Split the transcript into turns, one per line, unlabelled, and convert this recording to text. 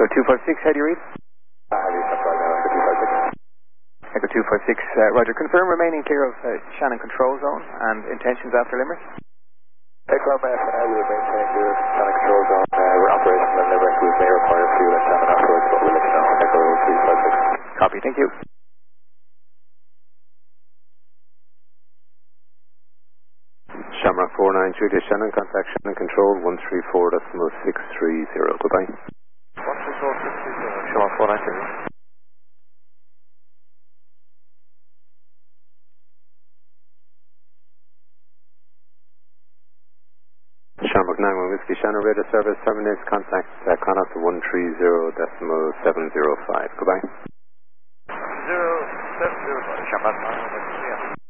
Echo 256, how do you read? Echo 256, Roger. Confirm remaining clear of Shannon control zone and intentions after Limerick.
Echo Mass, I will maintain clear of Shannon control zone. We're operating on Limerick. We may require fuel at Shannon afterwards, but we'll let you know. Echo 256.
Copy, thank you.
Shamrock 493 to Shannon, contact Shannon control 134.630. Goodbye.
134.630, Shamrock 493.
Shamrock 91 Whiskey Shannon radio service terminates, contact Connaught 130.705. Goodbye.
0705, Shamrock 91 Whiskey.